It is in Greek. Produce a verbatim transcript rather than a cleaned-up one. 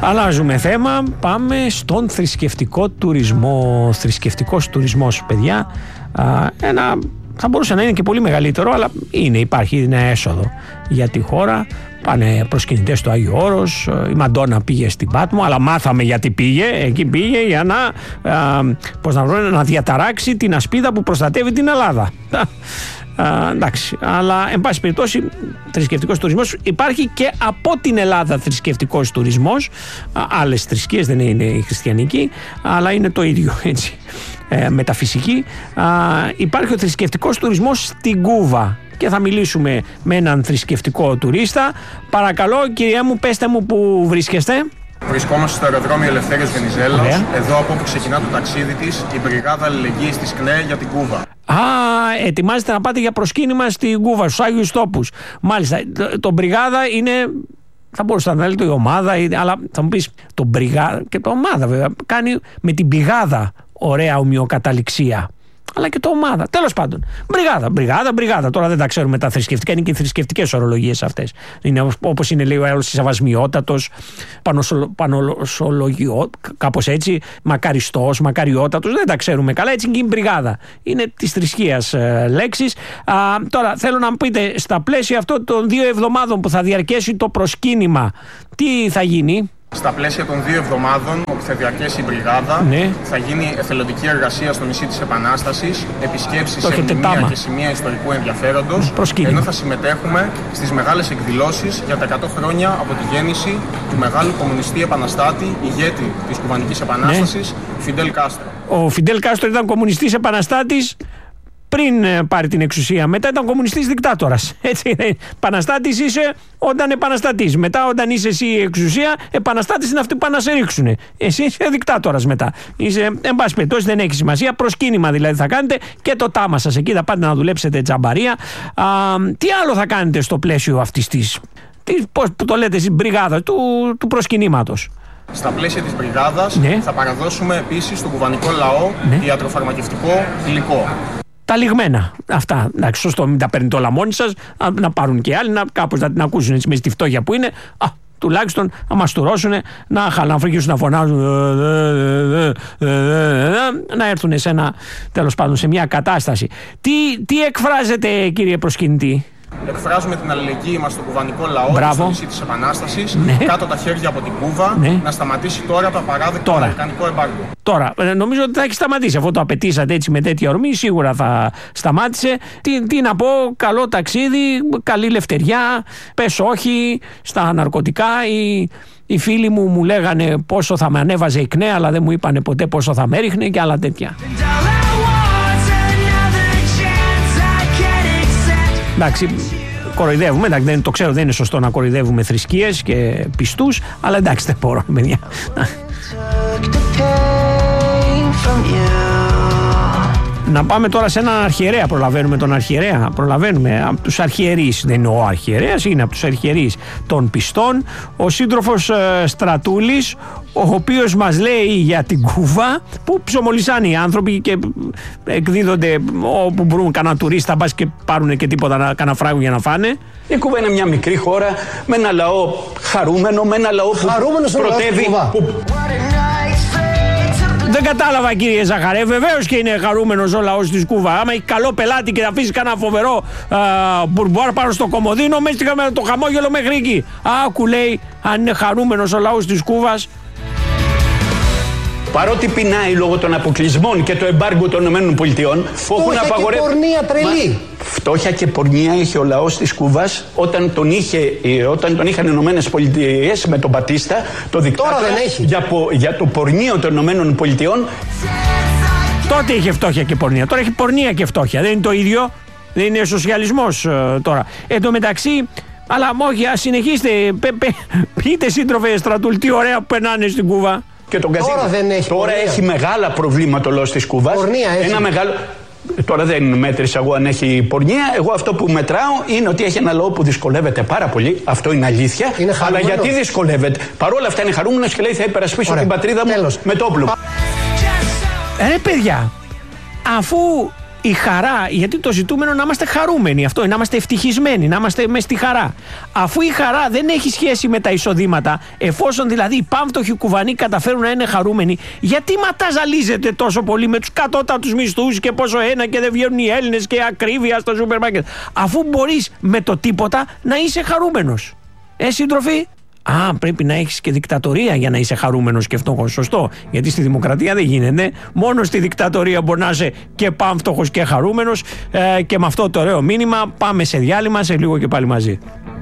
Αλλάζουμε θέμα, πάμε στον θρησκευτικό τουρισμό. Θρησκευτικός τουρισμός, παιδιά, α, ένα, θα μπορούσε να είναι και πολύ μεγαλύτερο, αλλά είναι, υπάρχει ένα έσοδο για τη χώρα. Πάνε προσκυνητές στο Άγιο Όρος, η Μαντόνα πήγε στην Πάτμο, αλλά μάθαμε γιατί πήγε. Εκεί πήγε για να, α, πώς να, βρω, να διαταράξει την ασπίδα που προστατεύει την Ελλάδα. Α, εντάξει, αλλά εν πάση περιπτώσει θρησκευτικός τουρισμός υπάρχει και από την Ελλάδα. Θρησκευτικός τουρισμός, α, άλλες θρησκείες, δεν είναι η χριστιανική, αλλά είναι το ίδιο, έτσι, ε, μεταφυσική. Α, υπάρχει ο θρησκευτικός τουρισμός στην Κούβα και θα μιλήσουμε με έναν θρησκευτικό τουρίστα. Παρακαλώ, κυρία μου, πέστε μου που βρίσκεστε. Βρισκόμαστε στο αεροδρόμιο Ελευθέριος Βενιζέλος, Ωραία. εδώ από όπου ξεκινά το ταξίδι της, η Μπριγάδα Αλληλεγγύης της ΚΝΕ για την Κούβα. Α, ετοιμάζετε να πάτε για προσκύνημα στην Κούβα, στους Άγιους Τόπους. Μάλιστα, το, το Μπριγάδα είναι, θα μπορούσα να λέτε η ομάδα, αλλά θα μου πεις το Μπριγάδα, και το ομάδα βέβαια, κάνει με την πηγάδα ωραία ομοιοκαταληξία. Αλλά και το ομάδα. Τέλος πάντων. Μπριγάδα, μπριγάδα, μπριγάδα. Τώρα δεν τα ξέρουμε τα θρησκευτικά, είναι και οι θρησκευτικές ορολογίες αυτές. Είναι όπως είναι, λέει ο άλλος, σεβασμιότατος, πανοσολογιό, κάπως έτσι, μακαριστός, μακαριότατος. Δεν τα ξέρουμε καλά. Έτσι είναι και η μπριγάδα. Είναι της θρησκείας ε, λέξης. Α, τώρα θέλω να μου πείτε, στα πλαίσια αυτών των δύο εβδομάδων που θα διαρκέσει το προσκύνημα, τι θα γίνει? Στα πλαίσια των δύο εβδομάδων που θα διαρκέσει η Μπριγάδα, ναι, θα γίνει εθελοντική εργασία στο νησί της Επανάστασης, επισκέψεις σε μνημεία και σημεία ιστορικού ενδιαφέροντος, ενώ θα συμμετέχουμε στις μεγάλες εκδηλώσεις για τα εκατό χρόνια από τη γέννηση του μεγάλου κομμουνιστή επαναστάτη, ηγέτη της Κουβανικής Επανάστασης, ναι, Φιντέλ Κάστρο. Ο Φιντέλ Κάστρο ήταν κομμουνιστής επαναστάτης πριν πάρει την εξουσία. Μετά ήταν κομμουνιστής δικτάτορας. Έτσι, επαναστάτης είσαι όταν επαναστατείς. Μετά, όταν είσαι εσύ η εξουσία, επαναστάτης είναι αυτοί που πάνε να σε ρίξουνε. Εσύ είσαι δικτάτορας μετά. Είσαι, εν πάση περιπτώσει, δεν έχει σημασία. Προσκύνημα δηλαδή θα κάνετε και το τάμα σας εκεί. Θα πάτε να δουλέψετε τζαμπαρία. Α, τι άλλο θα κάνετε στο πλαίσιο αυτής της, πώς που το λέτε εσείς, μπριγάδα του, του προσκυνήματος? Στα πλαίσια της Μπριγάδας, ναι, θα παραδώσουμε επίσης στον κουβανικό λαό, ναι, ιατροφαρμακευτικό υλικό. Τα λιγμένα. Αυτά. Εντάξει, σωστό, μην τα παίρνετε όλα μόνοι σας. Να πάρουν και άλλοι, να, κάπως να την ακούσουν έτσι, με στη φτώχεια που είναι. Α, τουλάχιστον να μαστουρώσουν, να χαλαφρικήσουν, να φωνάζουν, να έρθουν σε ένα, τέλος πάντων, σε μια κατάσταση. Τι, τι εκφράζετε, κύριε προσκυνητή? Εκφράζουμε την αλληλεγγύη μας στο κουβανικό λαό, στο νησί της Επανάστασης, ναι, κάτω τα χέρια από την Κούβα, ναι, να σταματήσει τώρα το απαράδεκτο αμερικανικό εμπάργκο. Τώρα, νομίζω ότι θα έχει σταματήσει. Αφού το απαιτήσατε έτσι με τέτοια ορμή, σίγουρα θα σταμάτησε. Τι, τι να πω, καλό ταξίδι, καλή λευτεριά, πες όχι στα ναρκωτικά. Οι, οι φίλοι μου μου λέγανε πόσο θα με ανέβαζε η ΚΝΕ, αλλά δεν μου είπανε ποτέ πόσο θα με έριχνε και άλλα τέτοια. Εντάξει, κοροϊδεύουμε, εντάξει, δεν, το ξέρω, δεν είναι σωστό να κοροϊδεύουμε θρησκείες και πιστούς, αλλά εντάξει, δεν μπορώ, παιδιά. Να πάμε τώρα σε έναν αρχιερέα. Προλαβαίνουμε τον αρχιερέα. Προλαβαίνουμε από τους αρχιερείς. Δεν είναι ο αρχιερέας, είναι από τους αρχιερείς των πιστών. Ο σύντροφος ε, Στρατούλης, ο οποίος μας λέει για την Κούβα, που ψωμολισάνε οι άνθρωποι και εκδίδονται όπου μπορούν, κανένα τουρίστα, μπας και πάρουν και τίποτα, κανένα φράγκο για να φάνε. Η Κούβα είναι μια μικρή χώρα με ένα λαό χαρούμενο, με ένα λαό που Χαρούμενος πρωτεύει. Δεν κατάλαβα, κύριε Ζαχαρέ. Βεβαίως και είναι χαρούμενος ο λαός της Κούβα. Άμα έχει καλό πελάτη και θα αφήσει κανένα φοβερό α, μπουρμπουάρ πάνω στο κομμωδίνο, μέσα με το χαμόγελο μέχρι εκεί. Άκου, λέει, αν είναι χαρούμενος ο λαός της Κούβας. Παρότι πεινάει λόγω των αποκλεισμών και του εμπάργκου των ΗΠΑ, φτώχεια απαγορε... και πορνεία τρελή. Μα, φτώχεια και πορνεία είχε ο λαός της Κούβας όταν τον, είχε, όταν τον είχαν οι Ηνωμένες Πολιτείες με τον Μπατίστα, το δικτάτορα, για, για το πορνείο των Ηνωμένων Πολιτειών. Τότε είχε φτώχεια και πορνεία. Τώρα έχει πορνεία και φτώχεια. Δεν είναι το ίδιο. Δεν είναι σοσιαλισμός uh, τώρα. Εν τω μεταξύ, αλλά όχι, ας συνεχίστε. Πε, πε, πείτε, σύντροφε Στρατούλ, τι ωραία που περνάνε στην Κούβα. Και τον τώρα δεν έχει Τώρα πορνεία. Έχει μεγάλα προβλήματα ο λαός της Κούβας. Πορνεία έχει. Ένα μεγάλο... Τώρα δεν μέτρησα εγώ αν έχει πορνεία. Εγώ αυτό που μετράω είναι ότι έχει ένα λαό που δυσκολεύεται πάρα πολύ. Αυτό είναι αλήθεια. Είναι αλλά γιατί δυσκολεύεται? Παρόλα αυτά είναι χαρούμενος και λέει θα υπερασπίσω την πατρίδα μου. Τέλος. Με το όπλο. Ρε παιδιά, αφού η χαρά, γιατί το ζητούμενο να είμαστε χαρούμενοι, αυτό, να είμαστε ευτυχισμένοι, να είμαστε μες στη χαρά. Αφού η χαρά δεν έχει σχέση με τα εισοδήματα, εφόσον δηλαδή οι πάμφτωχοι κουβανοί καταφέρουν να είναι χαρούμενοι, γιατί ματαζαλίζετε τόσο πολύ με τους κατώτατους μισθούς και πόσο ένα και δεν βγαίνουν οι Έλληνες και ακρίβεια στο σούπερ μάρκετ, αφού μπορείς με το τίποτα να είσαι χαρούμενος. Ε, σύντροφοι. Α, πρέπει να έχεις και δικτατορία για να είσαι χαρούμενος και φτωχός. Σωστό. Γιατί στη δημοκρατία δεν γίνεται. Μόνο στη δικτατορία μπορεί να είσαι και πάμφτωχος και χαρούμενος. Ε, και με αυτό το ωραίο μήνυμα πάμε σε διάλειμμα, σε λίγο και πάλι μαζί.